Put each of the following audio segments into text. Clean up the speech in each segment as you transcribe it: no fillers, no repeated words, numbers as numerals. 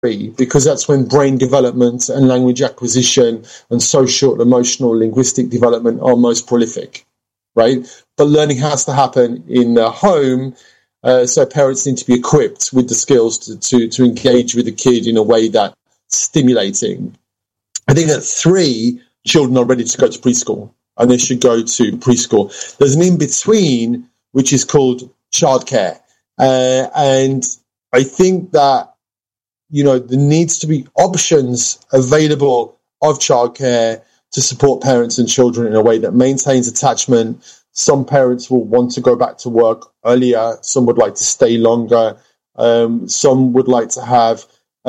because that's when brain development and language acquisition and social, emotional, linguistic development are most prolific, right? But learning has to happen in the home, so parents need to be equipped with the skills to engage with the kid in a way that's stimulating. I think at 3, children are ready to go to preschool, and they should go to preschool. There's an in-between, which is called childcare, and I think that there needs to be options available of childcare to support parents and children in a way that maintains attachment. Some parents will want to go back to work earlier. Some would like to stay longer. Some would like to have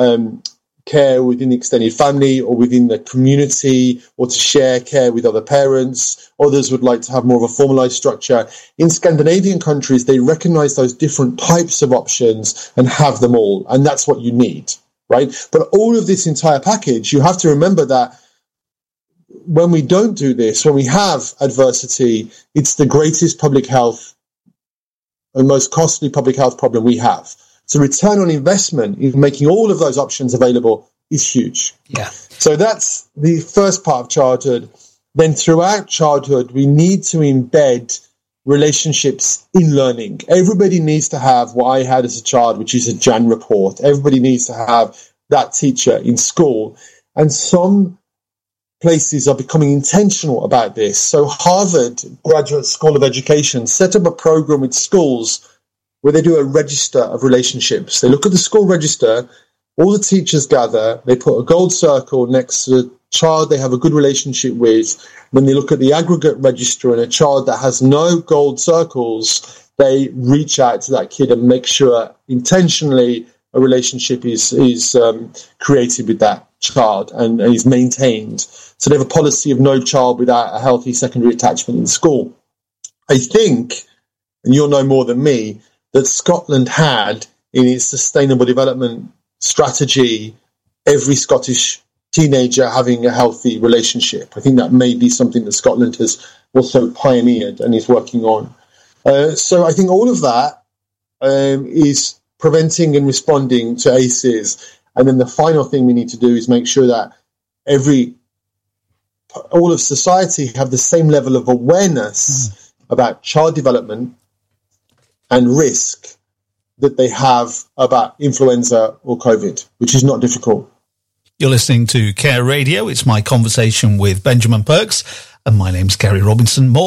care within the extended family or within the community, or to share care with other parents. Others would like to have more of a formalized structure. In Scandinavian countries, they recognize those different types of options and have them all. And that's what you need, right? But all of this entire package, you have to remember that when we don't do this, when we have adversity, it's the greatest public health and most costly public health problem we have. So return on investment in making all of those options available is huge. Yeah. So that's the first part of childhood. Then throughout childhood, we need to embed relationships in learning. Everybody needs to have what I had as a child, which is a Jan report. Everybody needs to have that teacher in school. And some places are becoming intentional about this. So Harvard Graduate School of Education set up a program with schools where they do a register of relationships. They look at the school register, all the teachers gather, they put a gold circle next to the child they have a good relationship with. When they look at the aggregate register and a child that has no gold circles, they reach out to that kid and make sure intentionally a relationship is created with that child and is maintained. So they have a policy of no child without a healthy secondary attachment in school. I think, and you'll know more than me, that Scotland had in its sustainable development strategy every Scottish teenager having a healthy relationship. I think that may be something that Scotland has also pioneered and is working on. So I think all of that is preventing and responding to ACEs. And then the final thing we need to do is make sure that all of society have the same level of awareness about child development and risk that they have about influenza or COVID, which is not difficult. You're listening to Care Radio. It's my conversation with Benjamin Perks, and my name's Gary Robinson. More